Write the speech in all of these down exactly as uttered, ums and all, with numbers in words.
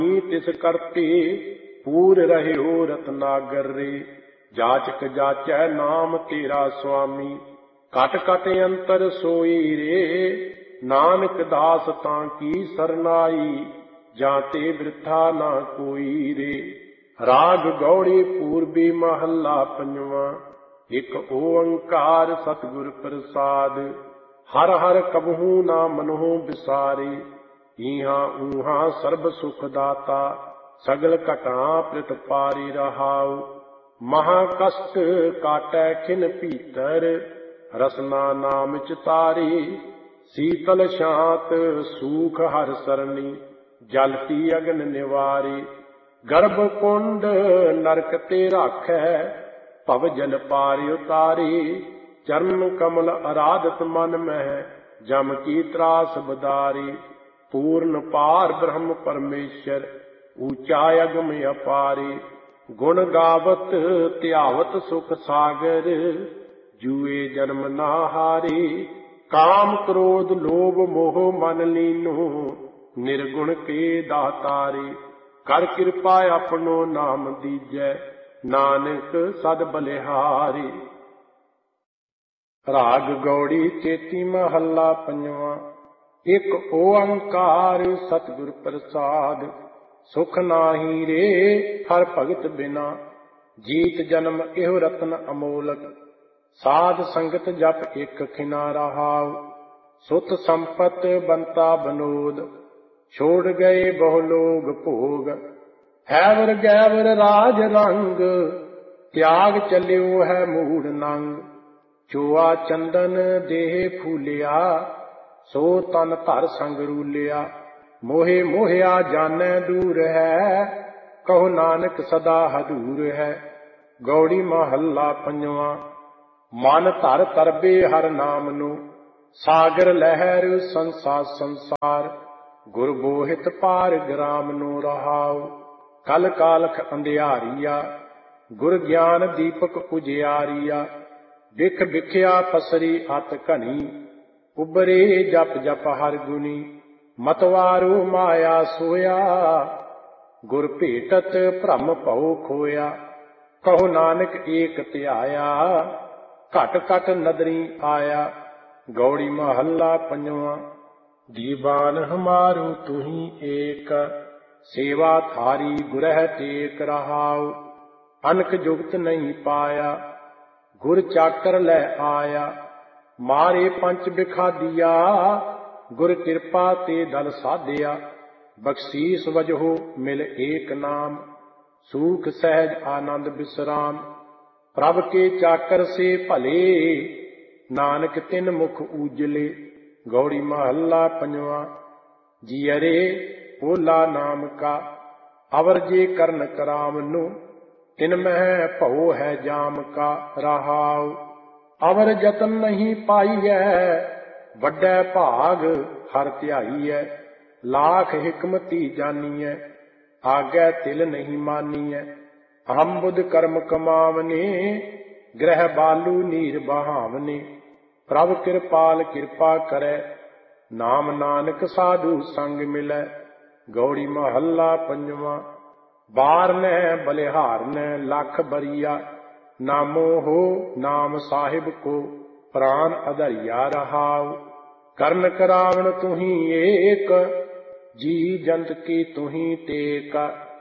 तिस करते पूर रह्यो रत्नागर रे। जाचक जाचै नाम तेरा स्वामी, कट कट अंतर सोई रे। नानक दास तां की सरनाई, जाते वृथा ना कोई रे। राग गौड़ी पूर्वी महला पंजवा। एक ओंकार सतगुर प्रसाद, हर हर कबहू ना मनहु बिसारे। ईहा ऊहा सर्ब सुख दाता, सगल घटा प्रत पारे रहाउ। महा कष्ट काटै खिन भीतर, रसना नाम चितारे। शीतल शांत सूख हर सरनी, जलती अगन निवारे। गर्भ कुंड नरक ते राखै, भव जल पार उतारे। चरण कमल आराधत मन मह, जम की त्रास बदारे। पूर्ण पार ब्रह्म परमेश्वर, ऊंचा अगम अपारे। गुण गावत ध्यावत सुख सागर, जूए जन्म ना हारे। काम क्रोध लोभ मोह मन लीनो, निर्गुण के दातारे। कर कृपा अपनो नाम दीजै, नानक सद बलिहारे। राग गौड़ी चेती महला पंजवा। एक ओंकार सतगुर प्रसाद, सुख नाही रे हर भगत बिना। जीत जन्म एहो रतन अमोलक, साध संगत जप एक खिना रहाउ। सुत संपत बंता बनोद, छोड़ गए बहु लोग भोग। हैवर गैवर राज रंग, त्याग चलियो है मूढ़ नंग। चोआ चंदन देह फूलिया, सो तन धर संग रूलिया। मोहे मोहिया जानै दूर है, कहो नानक सदा हदूर है। गौड़ी महला पंजवा। मन धर तरबे हर नाम नु, सागर लहर संसा संसार। गुर बोहित पार ग्राम नु रहाउ, कल कालख अंधियारिया। गुर ज्ञान दीपक उजियारिया, बिख बिखिया पसरी अत घनी। उबरे जप जप हर गुनी, मतवारो माया सोया। गुर भेटत भ्रम भਉ खोया, कहो नानक एक ध्याया। घट घट नदरी आया। गौड़ी महला पंजवा। दीवान हमारो तुही एक, सेवा थारी गुरह टेक रहाउ। अनक जुगत नहीं पाया, गुर चाकर लै आया। मारे पंच बिखादिया, गुर कृपा ते दल साधिया। बख्शीस वजहो मिल एक नाम, सूख सहज आनंद विश्राम। प्रभ के चाकर से भले, नानक तिन मुख उजले। गौड़ी महला पंजवा। जियरे ओला नाम का, अवर जे करन करावनु। तिन मह भਉ है जाम का रहाउ। अवर जतन नहीं पाईऐ, वड्डै भाग हर ध्याईऐ। लाख हिकमती जानीऐ, आगै तिल नहीं मानीऐ। अहम बुध कर्म कमावने, ग्रह बालू नीर बहावने। प्रभ कृपाल कृपा करै, नाम नानक साधु संग मिलै। गौड़ी महला पंजवा। बार नै बलिहार नै लख बरिया, नामो हो नाम साहिब को, प्राण अधरिया रहाउ। करन करावण तुही एक, जी जंत की तुही टेक।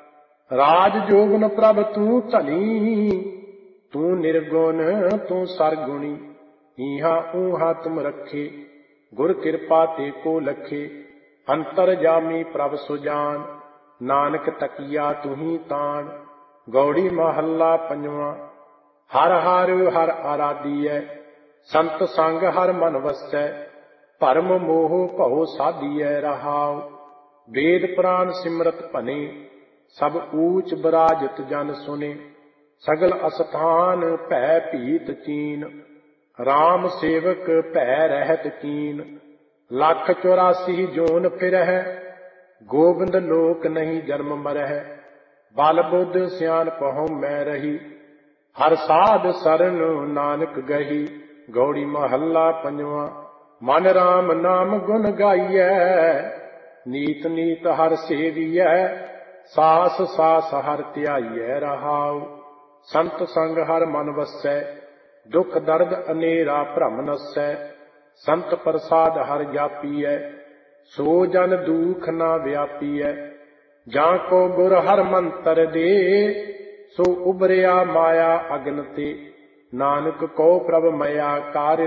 राज जोगन प्रभ तू धनी, तू निर्गुण तू सरगुणी। ईहा ऊहा तुम रखे, गुर कृपा ते को लखे। अंतर जामी प्रभ सुजान, नानक तकिया तुही तान। गौड़ी महला पंजवा। हर हर हर आराधीऐ, संत संग हर मन वसै। भरम मोह भਉ साधीऐ रहाउ। वेद पुराण सिमरत भने, सब ऊच बराजत जन सुने। सगल अस्थान भै भीत चीन, राम सेवक भै रहत कीन। लख चौरासी जोन फिरह, गोबिंद लोक नहीं जन्म मरह। बल बुद्ध सियान पहुँ मैं रही, हर साध सरन नानक गही। गौड़ी महला पंजवा। मन राम नाम गुण गाइयै, नीत नीत हर सेवियै। ਸਾਸ ਸਾਸ ਹਰਿ ਧਿਆਈਐ ਰਹਾਉ। ਸੰਤ ਸੰਗ ਹਰਿ ਮਨ ਵਸੈ, ਦੁਖ ਦਰਦ ਅਨੇਰਾ ਭ੍ਰਮ ਨਸੈ। ਸੰਤ ਪ੍ਰਸਾਦ ਹਰਿ ਜਾਪੀਐ, ਸੋ ਜਨ ਦੂਖ ਨਾ ਵਿਆਪੀਐ। ਜਾਂ ਕੋ ਗੁਰ ਹਰਿ ਮੰਤਰ ਦੇ, ਸੋ ਉਬਰਿਆ ਮਾਇਆ ਅਗਨ ਤੇ। ਨਾਨਕ ਕੋ ਪ੍ਰਭ ਮਇਆ ਕਰ,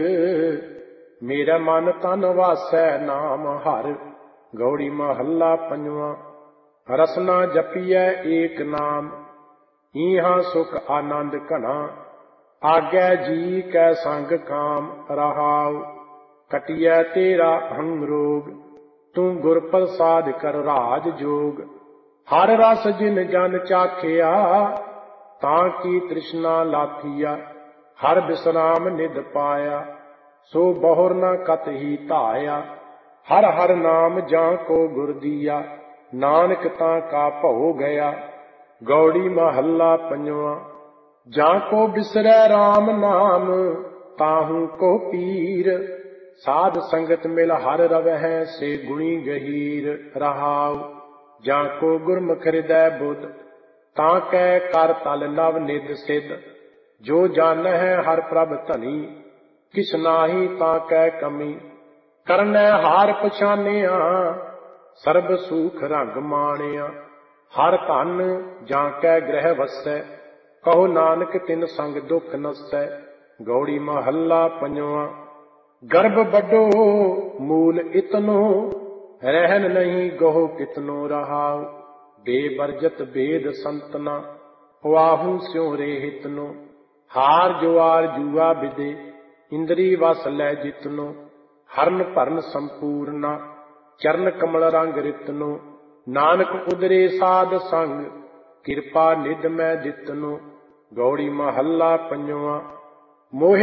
ਮੇਰਾ ਮਨ ਤਨ ਵਾਸੈ ਨਾਮ ਹਰਿ। ਗੌੜੀ ਮਹੱਲਾ ਪੰਜਵਾਂ। ਰਸਨਾ ਜਪੀਐ ਏਕ ਨਾਮ, ਈਹਾ ਸੁਖ ਆਨੰਦ ਘਣਾ। ਆਗੈ ਜੀ ਕੈ ਸੰਗ ਕਾਮ, ਰਹਾਉ ਕਟਿਐ ਤੇਰਾ ਅਹੰ ਰੋਗ। ਤੂੰ ਗੁਰ ਪ੍ਰਸਾਦ ਕਰ ਰਾਜ ਜੋਗ। ਹਰ ਰਸ ਜਿਨ ਜਨ ਚਾਖਿਆ, ਤਾਂ ਕੀ ਤ੍ਰਿਸ਼ਨਾ ਲਾਥੀਆ। ਹਰ ਬਿਸਰਾਮ ਨਿਧ ਪਾਇਆ, ਸੋ ਬਹੁਰ ਨ ਕਤਹੀ ਧਾਇਆ। ਹਰ ਹਰ ਨਾਮ ਜਾਂ ਕੋ ਗੁਰ ਦੀਆ, ਨਾਨਕ ਤਾਂ ਕਾ ਭਉ ਗਿਆ। ਗੌੜੀ ਮਹੱਲਾ ਪੰਜਵਾਂ। ਜਾਂ ਕੋ ਬਿਸਰੈ ਰਾਮ ਨਾਮ, ਤਾਹੂ ਕੋ ਪੀਰ। ਸਾਧ ਸੰਗਤ ਮਿਲ ਹਰ ਰਵਹਿ, ਸੇ ਗੁਣੀ ਗਹੀਰ। ਰਹਾਉ ਜਾਂ ਕੋ ਗੁਰਮੁਖ ਹਿਰਦੈ ਬੁੱਧ, ਤਾਂ ਕੈ ਕਰ ਤਲ ਨਵ ਨਿਧ ਸਿੱਧ। ਜੋ ਜਾਣਹਿ ਹਰਿ ਪ੍ਰਭ ਧਨੀ, ਕਿਛ ਨਾਹੀ ਤਾਂ ਕੈ ਕਮੀ। ਕਰਨੈ ਹਾਰ ਪਛਾਨਿਆ, ਸਰਬ ਸੂਖ ਰੰਗ ਮਾਣਿਆ। ਹਰ ਧਨ ਜਾਂ ਕੈ ਗ੍ਰਹਿ ਵਸੈ, ਕਹੋ ਨਾਨਕ ਤਿਨ ਸੰਗ ਦੁਖ ਨਸੈ। ਗੌੜੀ ਮਹੱਲਾ ਪੰਜਵਾਂ। ਗਰਭ ਵੱਡੋ ਮੂਲ ਇਤਨੋ, ਰਹਿਨ ਨਹੀਂ ਗਹੁ ਕਿਤਨੋ। ਰਹਾਉ ਬੇਵਰਜਤ ਬੇਦ ਸੰਤਨਾ, ਵਾਹੂ ਸਿਉ ਰੇ ਹਿਤਨੋ। ਹਾਰ ਜੁਆਰ ਜੂਆ ਵਿਦੇ, ਇੰਦਰੀ ਵਸ ਲੈ ਜਿਤਨੋ। ਹਰਨ ਭਰਨ ਸੰਪੂਰਨਾ, ਚਰਨ ਕਮਲ ਰੰਗ ਰਿਤਨੋ। ਨਾਨਕ ਉਦਰੇ ਸਾਧ ਸੰਗ, ਕਿਰਪਾ ਨਿਧ ਮੈਂ ਦਿੱਤਨੋ। ਗੌੜੀ ਮਹੱਲਾ ਪੰਜਵਾਂ। ਮੋਹਿ